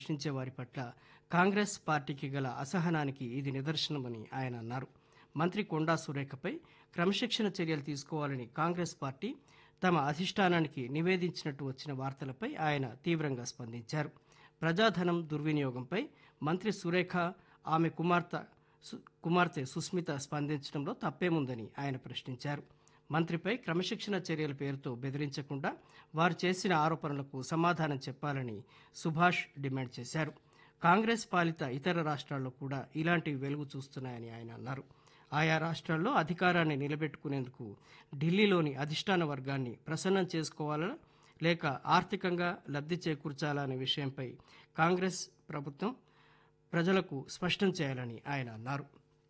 ప్రశ్నించే వారి పట్ల కాంగ్రెస్ పార్టీకి గల అసహనానికి ఇది నిదర్శనమని ఆయన అన్నారు. మంత్రి కొండా సురేఖపై క్రమశిక్షణ చర్యలు తీసుకోవాలని కాంగ్రెస్ పార్టీ తమ అధిష్టానానికి నివేదించినట్టు వచ్చిన వార్తలపై ఆయన తీవ్రంగా స్పందించారు. ప్రజాధనం దుర్వినియోగంపై మంత్రి సురేఖ, ఆమె కుమార్తె సుస్మిత స్పందించడంలో తప్పేముందని ఆయన ప్రశ్నించారు. మంత్రిపై క్రమశిక్షణ చర్యల పేరుతో బెదిరించకుండా వారు చేసిన ఆరోపణలకు సమాధానం చెప్పాలని సుభాష్ డిమాండ్ చేశారు. కాంగ్రెస్ పాలిత ఇతర రాష్ట్రాల్లో కూడా ఇలాంటివి వెలుగు చూస్తున్నాయని ఆయన అన్నారు. ఆయా రాష్ట్రాల్లో అధికారాన్ని నిలబెట్టుకునేందుకు ఢిల్లీలోని అధిష్టాన వర్గాన్ని ప్రసన్నం చేసుకోవాలా లేక ఆర్థికంగా లబ్ధి చేకూర్చాలా అనే విషయంపై కాంగ్రెస్ ప్రభుత్వం ప్రజలకు స్పష్టం చేయాలని ఆయన అన్నారు.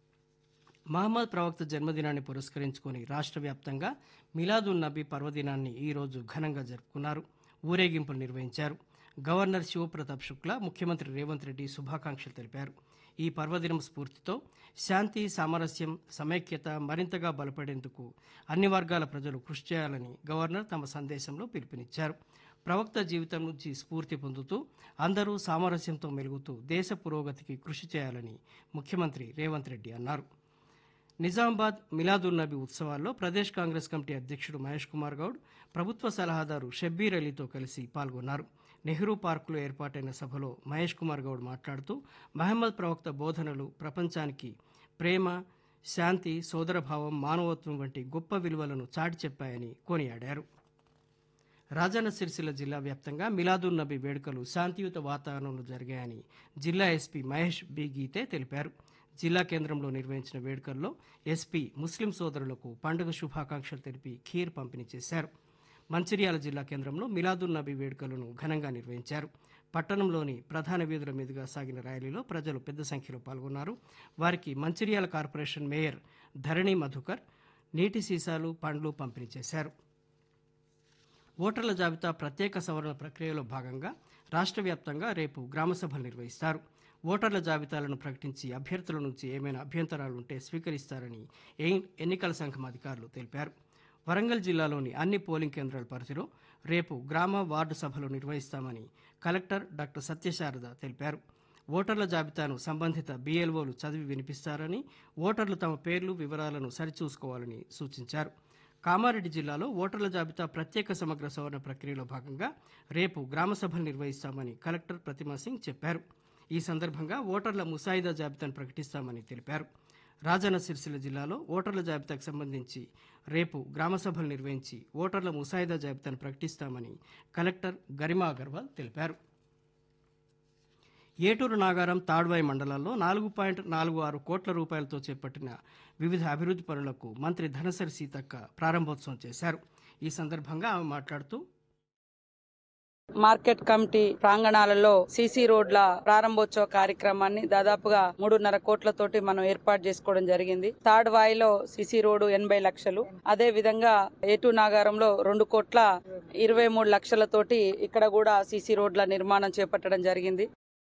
మహమ్మద్ ప్రవక్త జన్మదినాన్ని పురస్కరించుకొని రాష్ట్ర వ్యాప్తంగా మిలాదున్ నబీ పర్వదినాన్ని ఈరోజు ఘనంగా జరుపుకున్నారు. ఊరేగింపులు నిర్వహించారు. గవర్నర్ శివప్రతాప్ శుక్లా, ముఖ్యమంత్రి రేవంత్ రెడ్డి శుభాకాంక్షలు తెలిపారు. ఈ పర్వదినం స్ఫూర్తితో శాంతి, సామరస్యం, సమైక్యత మరింతగా బలపడేందుకు అన్ని వర్గాల ప్రజలు కృషి చేయాలని గవర్నర్ తమ సందేశంలో పిలుపునిచ్చారు. ప్రవక్త జీవితం నుంచి స్ఫూర్తి పొందుతూ అందరూ సామరస్యంతో మెలుగుతూ దేశ పురోగతికి కృషి చేయాలని ముఖ్యమంత్రి రేవంత్ రెడ్డి అన్నారు. నిజామాబాద్ మిలాదున్ నబీ ఉత్సవాల్లో ప్రదేశ్ కాంగ్రెస్ కమిటీ అధ్యక్షుడు మహేష్ కుమార్ గౌడ్, ప్రభుత్వ సలహాదారు షబ్బీర్ అలీతో కలిసి పాల్గొన్నారు. నెహ్రూ పార్కులో ఏర్పాటైన సభలో మహేష్ కుమార్ గౌడ్ మాట్లాడుతూ మహమ్మద్ ప్రవక్త బోధనలు ప్రపంచానికి ప్రేమ, శాంతి, సోదరభావం, మానవత్వం వంటి గొప్ప విలువలను చాటి చెప్పాయని కొనియాడారు. రాజన్న సిరిసిల్ల జిల్లా వ్యాప్తంగా మిలాదున్ నబీ వేడుకలు శాంతియుత వాతావరణంలో జరిగాయని జిల్లా ఎస్పీ మహేష్ బి గీతే తెలిపారు. జిల్లా కేంద్రంలో నిర్వహించిన వేడుకల్లో ఎస్పీ ముస్లిం సోదరులకు పండుగ శుభాకాంక్షలు తెలిపి ఖీర్ పంపిణీ చేశారు. మంచిర్యాల జిల్లా కేంద్రంలో మిలాదున్ నబీ వేడుకలను ఘనంగా నిర్వహించారు. పట్టణంలోని ప్రధాన వీధుల మీదుగా సాగిన ర్యాలీలో ప్రజలు పెద్ద సంఖ్యలో పాల్గొన్నారు. వారికి మంచిర్యాల కార్పొరేషన్ మేయర్ ధరణి మధుకర్ నీటి సీసాలు, పండ్లు పంపిణీ చేశారు. ఓటర్ల జాబితా ప్రత్యేక సవరణ ప్రక్రియలో భాగంగా రాష్ట్ర వ్యాప్తంగా రేపు గ్రామ సభలు నిర్వహిస్తారు. ఓటర్ల జాబితాలను ప్రకటించి అభ్యర్థుల నుంచి ఏమైనా అభ్యంతరాలుంటే స్వీకరిస్తారని ఎన్నికల సంఘం అధికారులు తెలిపారు. వరంగల్ జిల్లాలోని అన్ని పోలింగ్ కేంద్రాల పరిధిలో రేపు గ్రామ, వార్డు సభలు నిర్వహిస్తామని కలెక్టర్ డాక్టర్ సత్యశారద తెలిపారు. ఓటర్ల జాబితాను సంబంధిత బీఎల్ఓలు చదివి వినిపిస్తారని, ఓటర్లు తమ పేర్లు, వివరాలను సరిచూసుకోవాలని సూచించారు. కామారెడ్డి జిల్లాలో ఓటర్ల జాబితా ప్రత్యేక సమగ్ర సవరణ ప్రక్రియలో భాగంగా రేపు గ్రామ సభలు నిర్వహిస్తామని కలెక్టర్ ప్రతిమా సింగ్ చెప్పారు. ఈ సందర్భంగా ఓటర్ల ముసాయిదా జాబితాను ప్రకటిస్తామని తెలిపారు. రాజన్న సిరిసిల్ల జిల్లాలో ఓటర్ల జాబితాకు సంబంధించి రేపు గ్రామ సభలు నిర్వహించి ఓటర్ల ముసాయిదా జాబితాను ప్రకటిస్తామని కలెక్టర్ గరిమా అగర్వాల్ తెలిపారు. ఏటూరు, నాగారం, తాడ్వాయి మండలాల్లో 4.46 కోట్ల రూపాయలతో చేపట్టిన వివిధ అభివృద్ధి పనులకు మంత్రి ధనసరి సీతక్క ప్రారంభోత్సవం చేశారు. ఈ సందర్భంగా ఆమె మాట్లాడుతూ మార్కెట్ కమిటీ ప్రాంగణాలలో సీసీ రోడ్ల ప్రారంభోత్సవ కార్యక్రమాన్ని దాదాపుగా 3.5 కోట్లతోటి మనం ఏర్పాటు చేసుకోవడం జరిగింది. థర్డ్ వాయిలో సీసీ రోడ్డు 80 లక్షలు, అదే విధంగా ఏటూ నాగారంలో 2,23,00,000తోటి ఇక్కడ కూడా సీసీ రోడ్ల నిర్మాణం చేపట్టడం జరిగింది.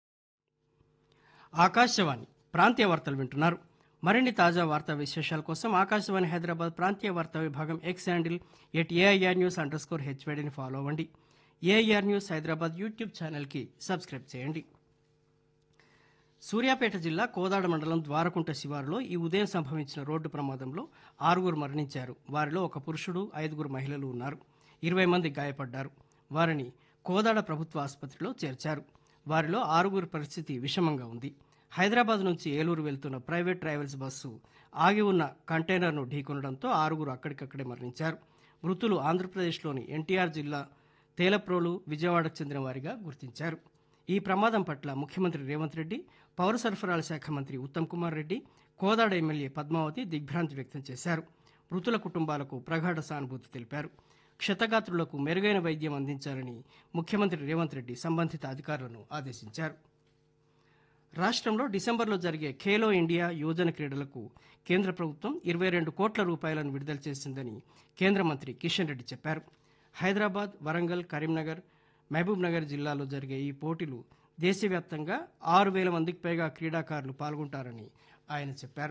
ఆకాశవాణి ప్రాంతీయ వార్తలు వింటున్నారు. మరిన్ని తాజా వార్తా విశేషాల కోసం ఆకాశవాణి హైదరాబాద్ ప్రాంతీయ వార్తా విభాగం ఎక్స్ హ్యాండిల్ @AIRnews_HYDని ఫాలో అవ్వండి. ఏఐఆర్ న్యూస్ హైదరాబాద్ యూట్యూబ్ ఛానల్కి సబ్స్క్రైబ్ చేయండి. సూర్యాపేట జిల్లా కోదాడ మండలం ద్వారకుంట శివారులో ఈ ఉదయం సంభవించిన రోడ్డు ప్రమాదంలో 6 మరణించారు. వారిలో ఒక పురుషుడు, 5 మహిళలు ఉన్నారు. 20 మంది గాయపడ్డారు. వారిని కోదాడ ప్రభుత్వ ఆసుపత్రిలో చేర్చారు. వారిలో 6 పరిస్థితి విషమంగా ఉంది. హైదరాబాద్ నుంచి ఏలూరు వెళ్తున్న ప్రైవేట్ ట్రావెల్స్ బస్సు ఆగి ఉన్న కంటైనర్ను ఢీకొనడంతో 6 అక్కడికక్కడే మరణించారు. మృతులు ఆంధ్రప్రదేశ్లోని ఎన్టీఆర్ జిల్లా తేలప్రోలు, విజయవాడకు చెందిన వారిగా గుర్తించారు. ఈ ప్రమాదం పట్ల ముఖ్యమంత్రి రేవంత్ రెడ్డి, పౌర సరఫరాల శాఖ మంత్రి ఉత్తమ్ కుమార్ రెడ్డి, కోదాడ ఎమ్మెల్యే పద్మావతి దిగ్భ్రాంతి వ్యక్తం చేశారు. మృతుల కుటుంబాలకు ప్రగాఢ సానుభూతి తెలిపారు. క్షతగాత్రులకు మెరుగైన వైద్యం అందించాలని ముఖ్యమంత్రి రేవంత్ రెడ్డి సంబంధిత అధికారులను ఆదేశించారు. రాష్ట్రంలో డిసెంబర్లో జరిగే ఖేలో ఇండియా యువజన క్రీడలకు కేంద్ర ప్రభుత్వం 22 కోట్ల రూపాయలను విడుదల చేసిందని కేంద్ర మంత్రి కిషన్ రెడ్డి చెప్పారు. హైదరాబాద్, వరంగల్, కరీంనగర్, మహబూబ్ నగర్ జిల్లాలో జరిగే ఈ పోటీలు దేశవ్యాప్తంగా 6,000 మందికి పైగా క్రీడాకారులు పాల్గొంటారని ఆయన చెప్పారు.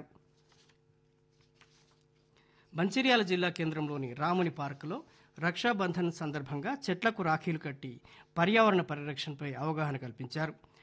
మంచిర్యాల జిల్లా కేంద్రంలోని రాముని పార్కులో రక్షాబంధన్ సందర్భంగా చెట్లకు రాఖీలు కట్టి పర్యావరణ పరిరక్షణపై అవగాహన కల్పించారు.